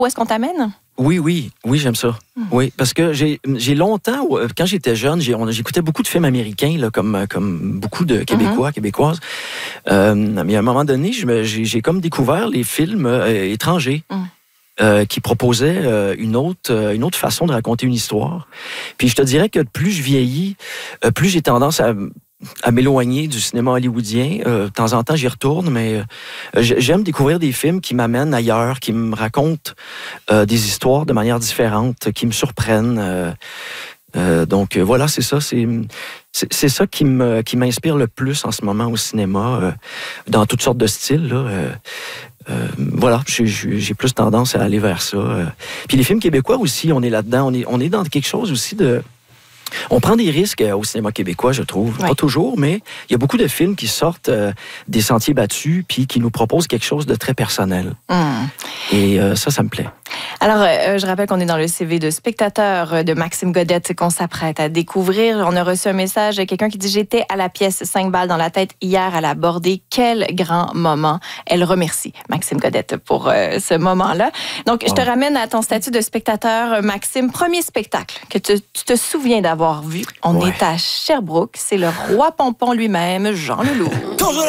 où est-ce qu'on t'amène? Oui, j'aime ça. Oui, parce que j'ai longtemps, quand j'étais jeune, j'écoutais beaucoup de films américains, là, comme beaucoup de Québécois, Québécoises. Mais à un moment donné, j'ai comme découvert les films étrangers. Qui proposait une autre façon de raconter une histoire. Puis je te dirais que plus je vieillis, plus j'ai tendance à m'éloigner du cinéma hollywoodien. De temps en temps, j'y retourne, mais j'aime découvrir des films qui m'amènent ailleurs, qui me racontent des histoires de manière différente, qui me surprennent. Donc voilà, c'est ça. C'est ça qui m'inspire le plus en ce moment au cinéma, dans toutes sortes de styles, là. Voilà, j'ai plus tendance à aller vers ça. Puis les films québécois aussi, on est là-dedans. On est dans quelque chose aussi de... On prend des risques au cinéma québécois, je trouve. Oui. Pas toujours, mais il y a beaucoup de films qui sortent des sentiers battus puis qui nous proposent quelque chose de très personnel. Et ça me plaît. Alors, je rappelle qu'on est dans le CV de spectateur de Maxime Godette qu'on s'apprête à découvrir. On a reçu un message de quelqu'un qui dit « J'étais à la pièce 5 balles dans la tête hier à la Bordée. Quel grand moment. » Elle remercie Maxime Godette pour ce moment-là. Donc, je te ramène à ton statut de spectateur, Maxime. Premier spectacle que tu te souviens d'avoir vu. On est à Sherbrooke. C'est le roi Pompon lui-même, Jean Leloup.